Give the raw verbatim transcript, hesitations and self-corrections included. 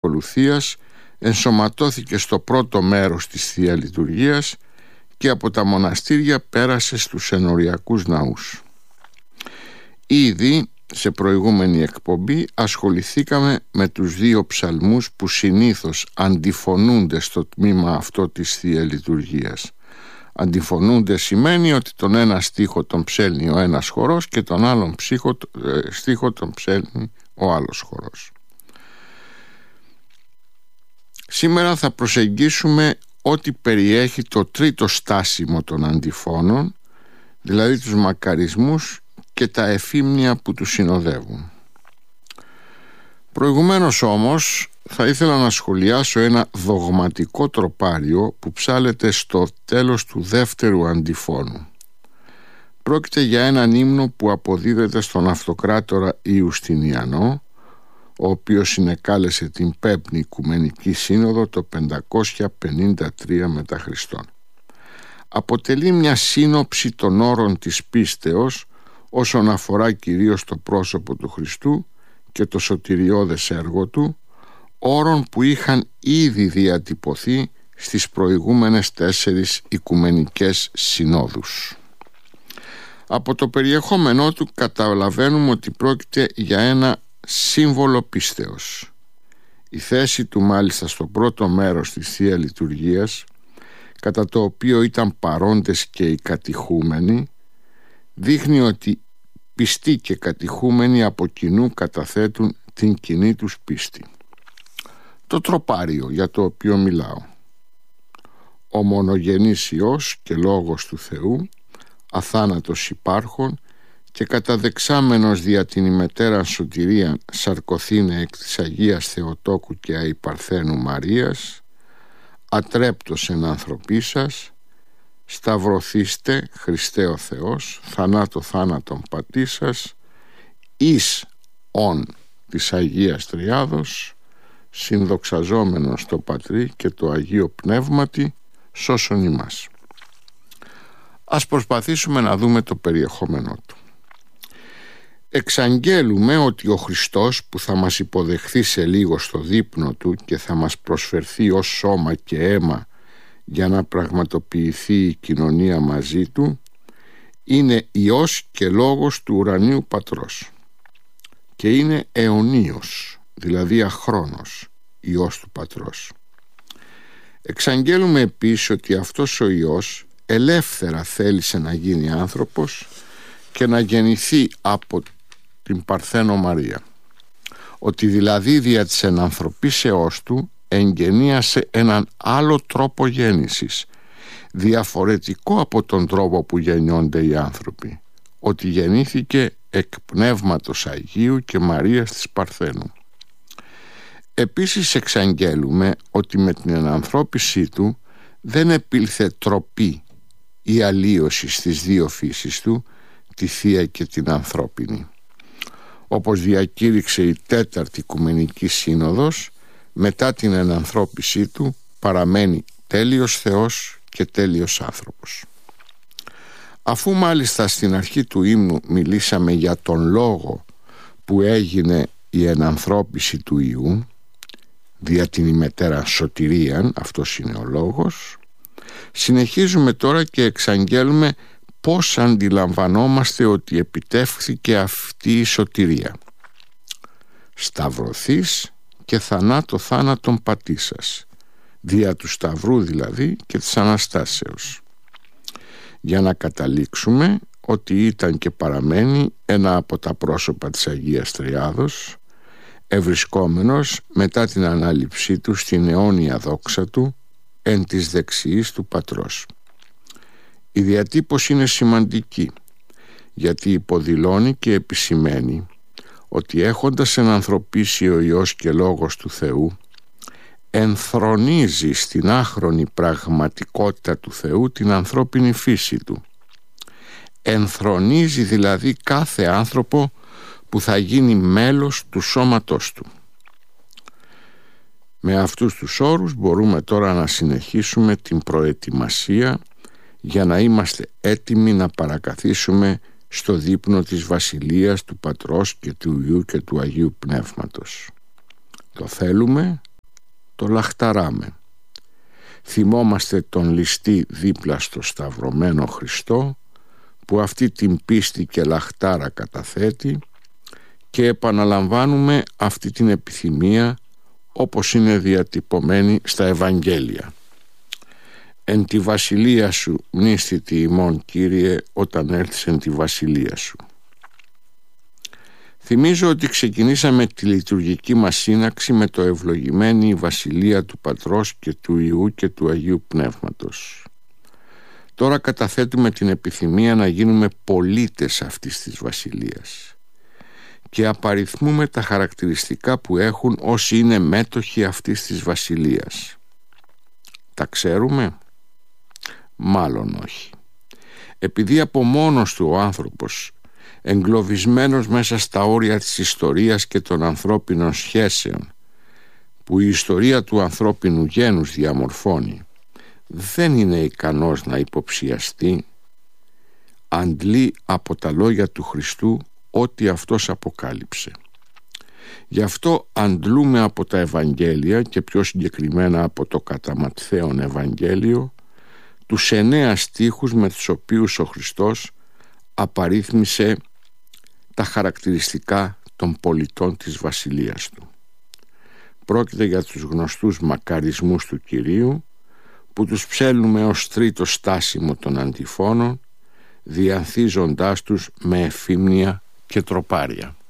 ακολουθίας ενσωματώθηκε στο πρώτο μέρος της Θεία Λειτουργίας και από τα μοναστήρια πέρασε στους ενοριακούς ναούς. Ήδη σε προηγούμενη εκπομπή ασχοληθήκαμε με τους δύο ψαλμούς που συνήθως αντιφωνούνται στο τμήμα αυτό της Θεία Λειτουργίας. Αντιφωνούνται σημαίνει ότι τον ένα στίχο τον ψέλνει ο ένας χορός και τον άλλον ψύχο, ε, στίχο τον ψέλνει ο άλλος χορός. Σήμερα θα προσεγγίσουμε ό,τι περιέχει το τρίτο στάσιμο των αντιφώνων, δηλαδή τους μακαρισμούς και τα εφήμνια που τους συνοδεύουν. Προηγουμένως όμως θα ήθελα να σχολιάσω ένα δογματικό τροπάριο που ψάλεται στο τέλος του δεύτερου αντιφώνου. Πρόκειται για έναν ύμνο που αποδίδεται στον αυτοκράτορα Ιουστινιανό, ο οποίος συνεκάλεσε την Πέμπτη Οικουμενική Σύνοδο το πεντακόσια πενήντα τρία μετά Χριστόν. Αποτελεί μια σύνοψη των όρων της πίστεως όσον αφορά κυρίως το πρόσωπο του Χριστού και το σωτηριώδες έργο του, όρων που είχαν ήδη διατυπωθεί στις προηγούμενες τέσσερις Οικουμενικές Συνόδους. Από το περιεχόμενό του καταλαβαίνουμε ότι πρόκειται για ένα σύμβολο πίστεως. Η θέση του μάλιστα στο πρώτο μέρος της Θεία Λειτουργίας, κατά το οποίο ήταν παρόντες και οι κατηχούμενοι, δείχνει ότι πιστοί και κατηχούμενοι από κοινού καταθέτουν την κοινή τους πίστη. Το τροπάριο για το οποίο μιλάω: ο μονογενής Υιός και Λόγος του Θεού, αθάνατος υπάρχων και καταδεξάμενος δια την ημετέραν σωτηρίαν σαρκωθήνε εκ της Αγίας Θεοτόκου και Αϊπαρθένου Μαρίας, ατρέπτος εν ανθρωπίσας, σταυρωθήστε Χριστέ ο Θεός, θανάτο θάνατον πατήσας, εις ον της Αγίας Τριάδος, συνδοξαζόμενος το Πατρί και το Αγίο Πνεύματι, σώσον ημάς. Ας προσπαθήσουμε να δούμε το περιεχόμενό του. Εξαγγέλουμε ότι ο Χριστός, που θα μας υποδεχθεί σε λίγο στο δείπνο του και θα μας προσφερθεί ως σώμα και αίμα για να πραγματοποιηθεί η κοινωνία μαζί του, είναι Υιός και Λόγος του ουρανίου Πατρός και είναι αιωνίος, δηλαδή αχρόνος, Υιός του Πατρός. Εξαγγέλουμε επίσης ότι αυτός ο Υιός ελεύθερα θέλησε να γίνει άνθρωπος και να γεννηθεί από την Παρθένο Μαρία, ότι δηλαδή δια της ενανθρωπίσεώς του εγγενίασε έναν άλλο τρόπο γέννησης, διαφορετικό από τον τρόπο που γεννιόνται οι άνθρωποι, ότι γεννήθηκε εκ Πνεύματος Αγίου και Μαρίας της Παρθένου. Επίσης εξαγγέλουμε ότι με την ενανθρώπισή του δεν επήλθε τροπή ή αλλίωση στις δύο φύσεις του, τη θεία και την ανθρώπινη. Όπως διακήρυξε η τέταρτη Οικουμενική Σύνοδος, μετά την ενανθρώπισή του παραμένει τέλειος Θεός και τέλειος άνθρωπος. Αφού μάλιστα στην αρχή του ύμνου μιλήσαμε για τον λόγο που έγινε η ενανθρώπιση του Υιού δια την ημετέραν σωτηρίαν, αυτός είναι ο λόγος, συνεχίζουμε τώρα και εξαγγέλουμε πώς αντιλαμβανόμαστε ότι επιτεύχθηκε αυτή η σωτηρία. Σταυρωθείς και θανάτο θάνατον πατήσας, δια του Σταυρού δηλαδή και της Αναστάσεως, για να καταλήξουμε ότι ήταν και παραμένει ένα από τα πρόσωπα της Αγίας Τριάδος, ευρισκόμενος μετά την ανάληψή του στην αιώνια δόξα του εν της δεξιής του Πατρός. Η διατύπωση είναι σημαντική, γιατί υποδηλώνει και επισημαίνει ότι έχοντας ενανθρωπίσει ο Υιός και Λόγος του Θεού, ενθρονίζει στην άχρονη πραγματικότητα του Θεού την ανθρώπινη φύση του. Ενθρονίζει δηλαδή κάθε άνθρωπο που θα γίνει μέλος του σώματός του. Με αυτούς τους όρους μπορούμε τώρα να συνεχίσουμε την προετοιμασία για να είμαστε έτοιμοι να παρακαθίσουμε στο δείπνο της Βασιλείας του Πατρός και του Υιού και του Αγίου Πνεύματος. Το θέλουμε, το λαχταράμε. Θυμόμαστε τον ληστή δίπλα στο σταυρωμένο Χριστό, που αυτή την πίστη και λαχτάρα καταθέτει, και επαναλαμβάνουμε αυτή την επιθυμία όπως είναι διατυπωμένη στα Ευαγγέλια. «Εν τη βασιλεία σου μνήσθητη ημών, Κύριε, όταν έρθεις εν τη βασιλεία σου». Θυμίζω ότι ξεκινήσαμε τη λειτουργική μας σύναξη με το «Ευλογημένη η βασιλεία του Πατρός και του Υιού και του Αγίου Πνεύματος». Τώρα καταθέτουμε την επιθυμία να γίνουμε πολίτες αυτής της βασιλείας και απαριθμούμε τα χαρακτηριστικά που έχουν όσοι είναι μέτοχοι αυτής της βασιλείας. Τα ξέρουμε? Μάλλον όχι. Επειδή από μόνος του ο άνθρωπος, εγκλωβισμένος μέσα στα όρια της ιστορίας και των ανθρώπινων σχέσεων που η ιστορία του ανθρώπινου γένους διαμορφώνει, δεν είναι ικανός να υποψιαστεί, αντλεί από τα λόγια του Χριστού ό,τι αυτός αποκάλυψε. Γι' αυτό αντλούμε από τα Ευαγγέλια και πιο συγκεκριμένα από το κατά Ματθαίον Ευαγγέλιο τους εννέα στίχους με τους οποίους ο Χριστός απαρίθμησε τα χαρακτηριστικά των πολιτών της βασιλείας του. Πρόκειται για τους γνωστούς μακαρισμούς του Κυρίου, που τους ψέλνουμε ως τρίτο στάσιμο των αντιφώνων, διανθίζοντάς τους με εφήμνια και τροπάρια.